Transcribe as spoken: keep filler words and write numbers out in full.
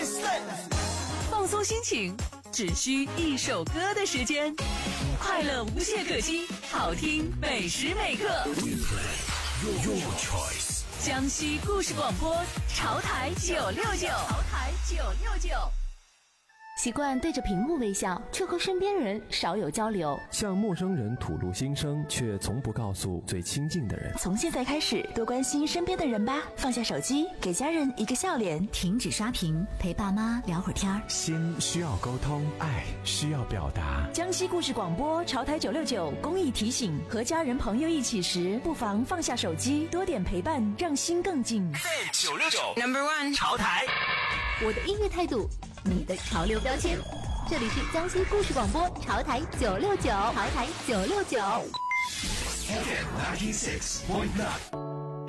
放松心情，只需一首歌的时间，快乐无懈可击，好听每时每刻。Your choice。江西故事广播，潮台九六九，潮台九六九。 习惯对着屏幕微笑，却和身边人少有交流。 向陌生人吐露心声，却从不告诉最亲近的人。 从现在开始，多关心身边的人吧。放下手机，给家人一个笑脸， 停止刷屏，陪爸妈聊会儿天儿。 心需要沟通，爱需要表达。 江西故事广播，潮台九六九公益提醒：和家人朋友一起时，不妨放下手机，多点陪伴，让心更近。 九六九 Number One 潮台， 我的音乐态度，你的潮流标签。这里是江西故事广播潮台九六九，潮台九六九。 F M ninety six point nine。